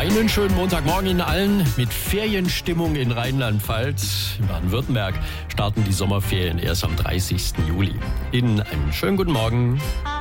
Einen schönen Montagmorgen Ihnen allen mit Ferienstimmung in Rheinland-Pfalz. In Baden-Württemberg starten die Sommerferien erst am 30. Juli. Ihnen einen schönen guten Morgen.